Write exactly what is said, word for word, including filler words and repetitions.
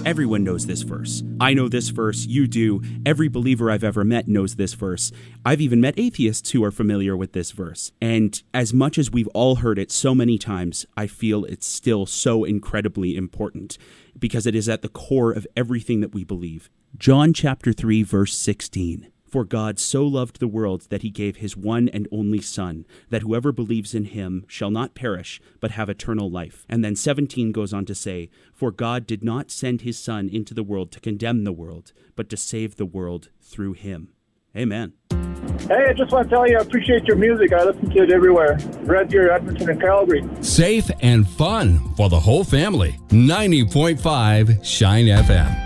Everyone knows this verse. I know this verse. You do. Every believer I've ever met knows this verse. I've even met atheists who are familiar with this verse. And as much as we've all heard it so many times, I feel it's still so incredibly important because it is at the core of everything that we believe. John chapter three, verse sixteen. For God so loved the world that he gave his one and only Son, that whoever believes in him shall not perish, but have eternal life. And then seventeen goes on to say, For God did not send his Son into the world to condemn the world, but to save the world through him. Amen. Hey, I just want to tell you, I appreciate your music. I listen to it everywhere. Right here, Edmonton and Calgary. Safe and fun for the whole family. ninety point five Shine F M.